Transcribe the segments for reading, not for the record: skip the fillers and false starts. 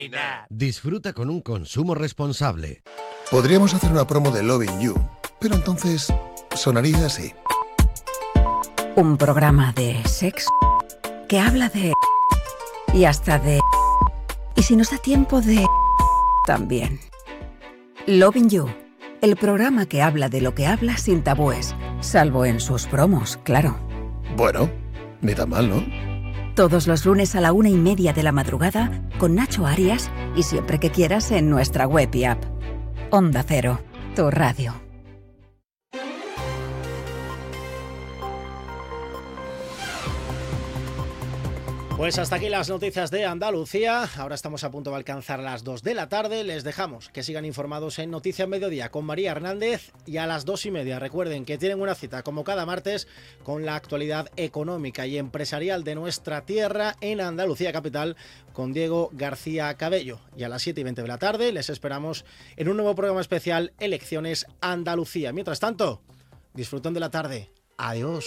Disfruta con un consumo responsable. Podríamos hacer una promo de Loving You, pero entonces sonaría así. Un programa de sexo que habla de... y hasta de... y si nos da tiempo de... también. Loving You, el programa que habla de lo que habla sin tabúes, salvo en sus promos, claro. Bueno, ni tan mal, ¿no? Todos los lunes a la 1:30 de la madrugada con Nacho Arias y siempre que quieras en nuestra web y app. Onda Cero, tu radio. Pues hasta aquí las noticias de Andalucía. Ahora estamos a punto de alcanzar las 2 de la tarde. Les dejamos que sigan informados en Noticias Mediodía con María Hernández y a las 2:30. Recuerden que tienen una cita como cada martes con la actualidad económica y empresarial de nuestra tierra en Andalucía Capital con Diego García Cabello. Y a las 7:20 de la tarde les esperamos en un nuevo programa especial Elecciones Andalucía. Mientras tanto, disfruten de la tarde. Adiós.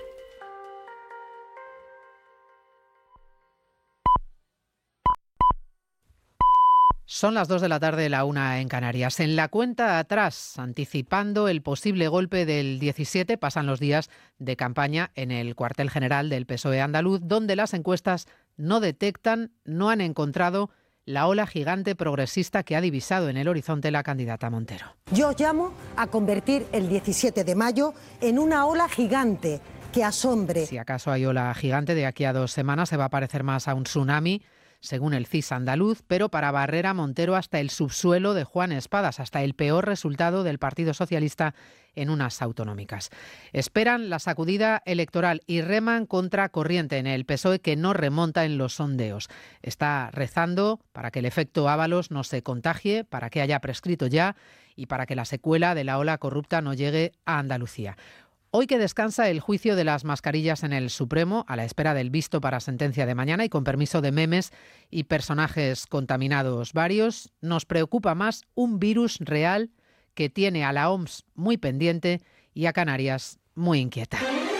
Son las 2 de la tarde, la 1 en Canarias. En la cuenta atrás, anticipando el posible golpe del 17, pasan los días de campaña en el cuartel general del PSOE andaluz, donde las encuestas no detectan, no han encontrado la ola gigante progresista que ha divisado en el horizonte la candidata Montero. Yo os llamo a convertir el 17 de mayo en una ola gigante que asombre. Si acaso hay ola gigante, de aquí a 2 semanas se va a parecer más a un tsunami, según el CIS andaluz, pero para barrer a Montero hasta el subsuelo de Juan Espadas, hasta el peor resultado del Partido Socialista en unas autonómicas. Esperan la sacudida electoral y reman contra corriente en el PSOE, que no remonta en los sondeos. Está rezando para que el efecto Ábalos no se contagie, para que haya prescrito ya y para que la secuela de la ola corrupta no llegue a Andalucía. Hoy que descansa el juicio de las mascarillas en el Supremo, a la espera del visto para sentencia de mañana y con permiso de memes y personajes contaminados varios, nos preocupa más un virus real que tiene a la OMS muy pendiente y a Canarias muy inquieta.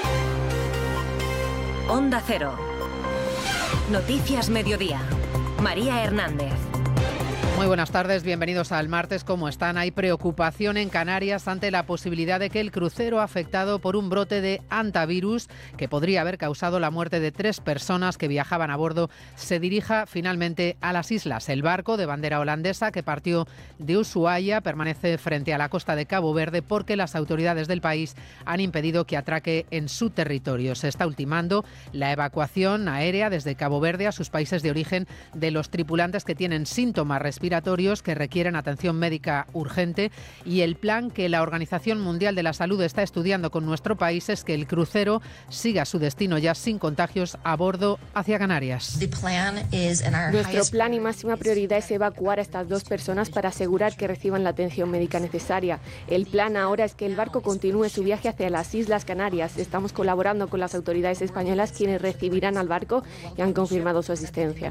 Onda Cero. Noticias Mediodía. María Hernández. Muy buenas tardes, bienvenidos al martes. ¿Cómo están? Hay preocupación en Canarias ante la posibilidad de que el crucero afectado por un brote de hantavirus que podría haber causado la muerte de 3 personas que viajaban a bordo se dirija finalmente a las islas. El barco de bandera holandesa que partió de Ushuaia permanece frente a la costa de Cabo Verde porque las autoridades del país han impedido que atraque en su territorio. Se está ultimando la evacuación aérea desde Cabo Verde a sus países de origen de los tripulantes que tienen síntomas respiratorios que requieren atención médica urgente, y el plan que la Organización Mundial de la Salud está estudiando con nuestro país es que el crucero siga su destino ya sin contagios a bordo hacia Canarias. Nuestro plan y máxima prioridad es evacuar a estas 2 personas para asegurar que reciban la atención médica necesaria. El plan ahora es que el barco continúe su viaje hacia las Islas Canarias. Estamos colaborando con las autoridades españolas, quienes recibirán al barco y han confirmado su asistencia.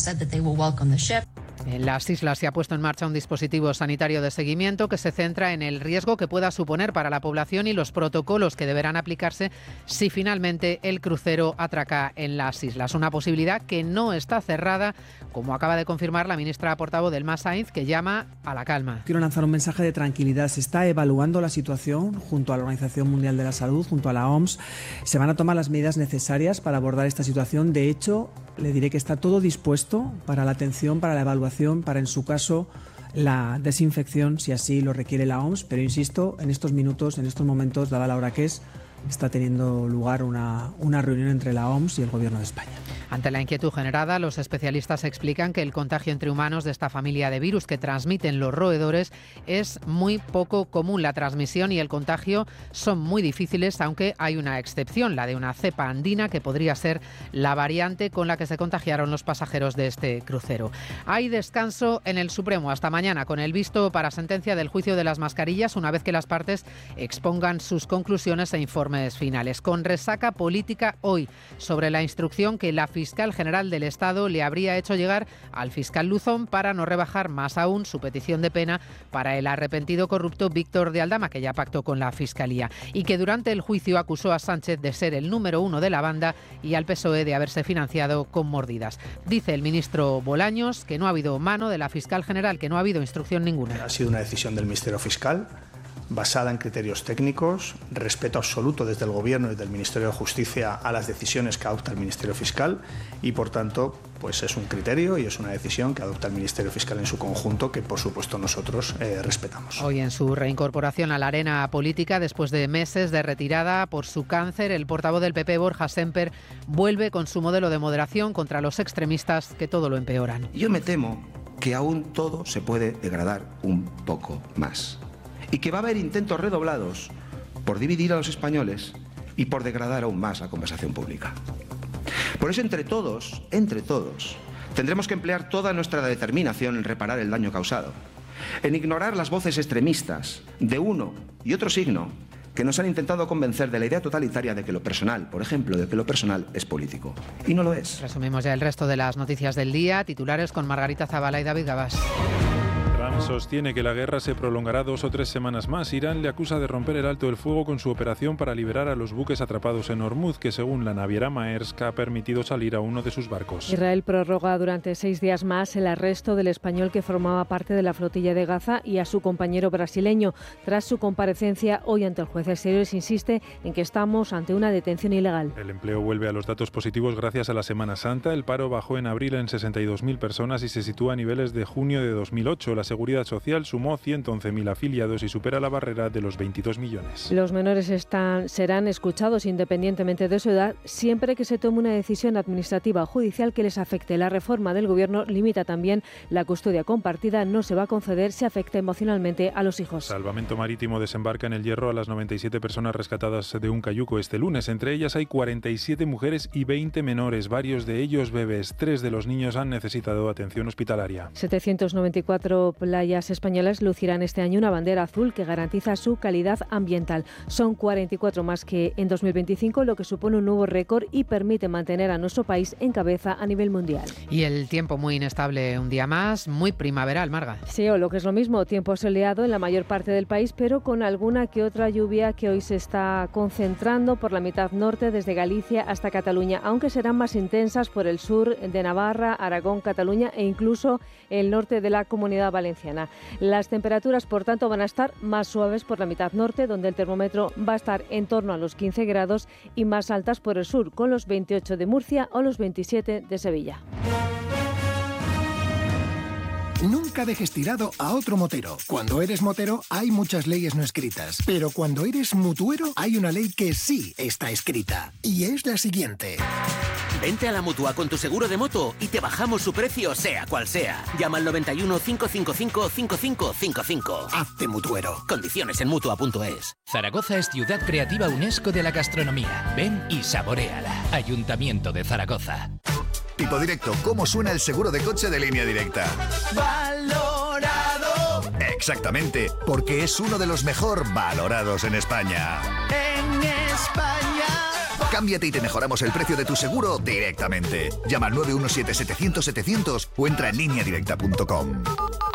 En las islas se ha puesto en marcha un dispositivo sanitario de seguimiento que se centra en el riesgo que pueda suponer para la población y los protocolos que deberán aplicarse si finalmente el crucero atraca en las islas. Una posibilidad que no está cerrada, como acaba de confirmar la ministra portavoz del MAS Sainz, que llama a la calma. Quiero lanzar un mensaje de tranquilidad. Se está evaluando la situación junto a la Organización Mundial de la Salud, junto a la OMS. Se van a tomar las medidas necesarias para abordar esta situación. De hecho, le diré que está todo dispuesto para la atención, para la evaluación, para en su caso la desinfección, si así lo requiere la OMS. Pero insisto, en estos minutos, en estos momentos, dada la hora que es, está teniendo lugar una reunión entre la OMS y el Gobierno de España. Ante la inquietud generada, los especialistas explican que el contagio entre humanos de esta familia de virus que transmiten los roedores es muy poco común. La transmisión y el contagio son muy difíciles, aunque hay una excepción, la de una cepa andina que podría ser la variante con la que se contagiaron los pasajeros de este crucero. Hay descanso en el Supremo hasta mañana con el visto para sentencia del juicio de las mascarillas, una vez que las partes expongan sus conclusiones e informes finales. Con resaca política hoy sobre la instrucción que la fiscal general del Estado le habría hecho llegar al fiscal Luzón para no rebajar más aún su petición de pena para el arrepentido corrupto Víctor de Aldama, que ya pactó con la Fiscalía, y que durante el juicio acusó a Sánchez de ser el número 1 de la banda y al PSOE de haberse financiado con mordidas. Dice el ministro Bolaños que no ha habido mano de la fiscal general, que no ha habido instrucción ninguna. Ha sido una decisión del Ministerio Fiscal basada en criterios técnicos, respeto absoluto desde el Gobierno y desde el Ministerio de Justicia a las decisiones que adopta el Ministerio Fiscal y, por tanto, pues es un criterio y es una decisión que adopta el Ministerio Fiscal en su conjunto que, por supuesto, nosotros respetamos. Hoy, en su reincorporación a la arena política, después de meses de retirada por su cáncer, el portavoz del PP, Borja Sémper, vuelve con su modelo de moderación contra los extremistas que todo lo empeoran. Yo me temo que aún todo se puede degradar un poco más. Y que va a haber intentos redoblados por dividir a los españoles y por degradar aún más la conversación pública. Por eso, entre todos, tendremos que emplear toda nuestra determinación en reparar el daño causado, en ignorar las voces extremistas de uno y otro signo que nos han intentado convencer de la idea totalitaria de que lo personal, por ejemplo, de que lo personal es político. Y no lo es. Resumimos ya el resto de las noticias del día. Titulares con Margarita Zavala y David Gabás. Trump sostiene que la guerra se prolongará 2 o 3 semanas más. Irán le acusa de romper el alto del fuego con su operación para liberar a los buques atrapados en Hormuz, que según la naviera Maersk ha permitido salir a uno de sus barcos. Israel prorroga durante 6 días más el arresto del español que formaba parte de la flotilla de Gaza y a su compañero brasileño. Tras su comparecencia hoy ante el juez Exteriores, insiste en que estamos ante una detención ilegal. El empleo vuelve a los datos positivos gracias a la Semana Santa. El paro bajó en abril en 62.000 personas y se sitúa a niveles de junio de 2008. La Seguridad Social sumó 111.000 afiliados y supera la barrera de los 22 millones. Los menores serán escuchados independientemente de su edad siempre que se tome una decisión administrativa o judicial que les afecte. La reforma del Gobierno limita también la custodia compartida. No se va a conceder si afecta emocionalmente a los hijos. Salvamento Marítimo desembarca en el Hierro a las 97 personas rescatadas de un cayuco este lunes. Entre ellas hay 47 mujeres y 20 menores, varios de ellos bebés. 3 de los niños han necesitado atención hospitalaria. 794 playas españolas lucirán este año una bandera azul que garantiza su calidad ambiental. Son 44 más que en 2025, lo que supone un nuevo récord y permite mantener a nuestro país en cabeza a nivel mundial. Y el tiempo muy inestable un día más, muy primaveral, Marga. Sí, o lo que es lo mismo, tiempo soleado en la mayor parte del país, pero con alguna que otra lluvia que hoy se está concentrando por la mitad norte, desde Galicia hasta Cataluña, aunque serán más intensas por el sur de Navarra, Aragón, Cataluña e incluso el norte de la Comunidad Valenciana. Las temperaturas, por tanto, van a estar más suaves por la mitad norte, donde el termómetro va a estar en torno a los 15 grados, y más altas por el sur, con los 28 de Murcia o los 27 de Sevilla. Nunca dejes tirado a otro motero. Cuando eres motero hay muchas leyes no escritas, pero cuando eres mutuero hay una ley que sí está escrita, y es la siguiente. Vente a la Mutua con tu seguro de moto y te bajamos su precio sea cual sea. Llama al 91 555 5555. Hazte mutuero. Condiciones en Mutua.es. Zaragoza es ciudad creativa UNESCO de la gastronomía. Ven y saboréala. Ayuntamiento de Zaragoza. Tipo Directo, ¿cómo suena el seguro de coche de Línea Directa? ¡Valorado! Exactamente, porque es uno de los mejor valorados en España. ¡En España! Cámbiate y te mejoramos el precio de tu seguro directamente. Llama al 917-700-700 o entra en lineadirecta.com.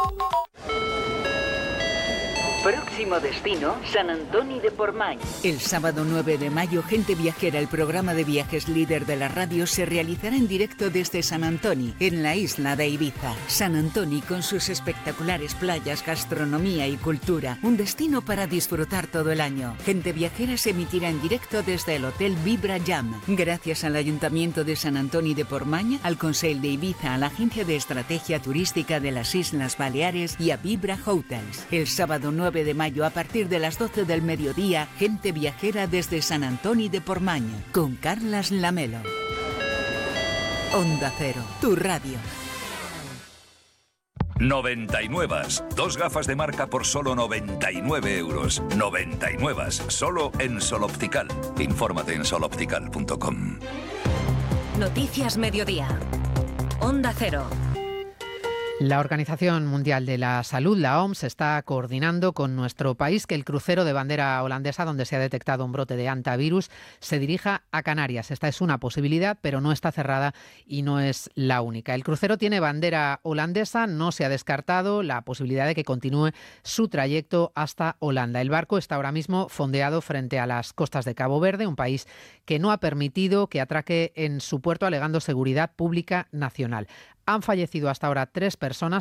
Próximo destino, San Antoni de Portmany. El sábado 9 de mayo, Gente Viajera, el programa de viajes líder de la radio, se realizará en directo desde San Antoni, en la isla de Ibiza. San Antoni, con sus espectaculares playas, gastronomía y cultura, un destino para disfrutar todo el año. Gente Viajera se emitirá en directo desde el Hotel Vibra Jam. Gracias al Ayuntamiento de San Antoni de Portmany, al Consell de Ibiza, a la Agencia de Estrategia Turística de las Islas Baleares y a Vibra Hotels. El sábado 9 de mayo, a partir de las 12 del mediodía, Gente Viajera desde San Antoni de Portmany, con Carlas Lamelo. Onda Cero, tu radio. 99. 2 gafas de marca por solo 99 euros. 99. Solo en Sol Optical. Infórmate en soloptical.com. Noticias Mediodía. Onda Cero. La Organización Mundial de la Salud, la OMS, está coordinando con nuestro país que el crucero de bandera holandesa, donde se ha detectado un brote de hantavirus, se dirija a Canarias. Esta es una posibilidad, pero no está cerrada y no es la única. El crucero tiene bandera holandesa, no se ha descartado la posibilidad de que continúe su trayecto hasta Holanda. El barco está ahora mismo fondeado frente a las costas de Cabo Verde, un país que no ha permitido que atraque en su puerto alegando seguridad pública nacional. Han fallecido hasta ahora 3 personas